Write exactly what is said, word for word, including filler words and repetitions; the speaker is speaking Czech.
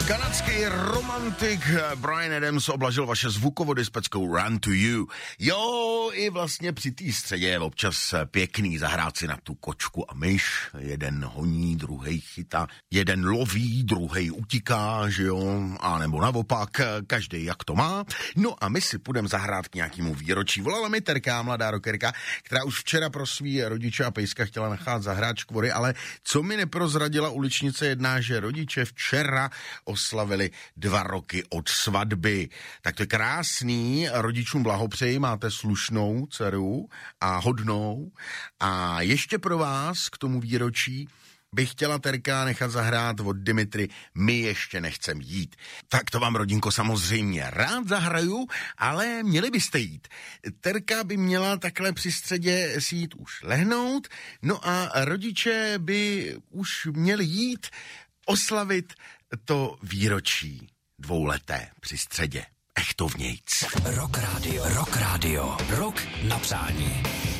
Kanadský romantik Bryan Adams oblažil vaše zvukovody s peckou Run to You. Jo, i vlastně při té středě je občas pěkný zahrát si na tu kočku a myš. Jeden honí, druhej chytá, jeden loví, druhej utíká, že jo, a nebo naopak, každý jak to má. No a my si půjdeme zahrát k nějakému výročí. Volala mi Terka, mladá rockerka, která už včera pro svý rodiče a pejska chtěla nechat zahrát škvory, ale co mi neprozradila uličnice jedná, že rodiče včera oslavili dva roky od svatby. Tak to je krásný, rodičům blahopřeji, máte slušnou dceru a hodnou. A ještě pro vás k tomu výročí bych chtěla Terka nechat zahrát od Dimitry My ještě nechcem jít. Tak to vám, rodinko, samozřejmě rád zahraju, ale měli byste jít. Terka by měla takhle při středě si jít už lehnout, no a rodiče by už měli jít oslavit to výročí dvouleté při středě. Ech to vnějc. Rock Radio, Rock Radio, Rock na přání.